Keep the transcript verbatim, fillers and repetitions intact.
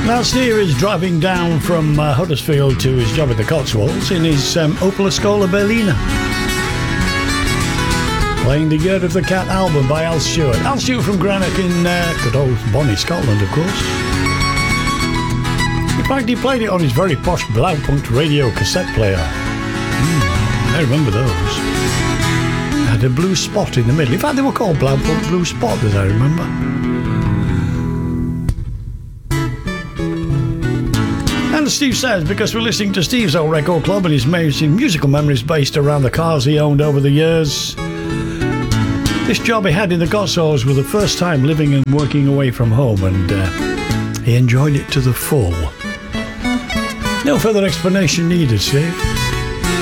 Now Steve is driving down from uh, Huddersfield to his job at the Cotswolds in his um, Opel Ascola Berlina, playing the Year of the Cat album by Al Stewart. Al Stewart from Greenock in uh, good old Bonnie, Scotland, of course. In fact, he played it on his very posh Blaupunkt radio cassette player. Mm, I remember those. Had a blue spot in the middle. In fact, they were called Blaupunkt Blue Spot, as I remember. And Steve says, because we're listening to Steve's old record club and his amazing musical memories based around the cars he owned over the years, this job he had in the Cotswolds was the first time living and working away from home, and uh, he enjoyed it to the full. No further explanation needed, Steve.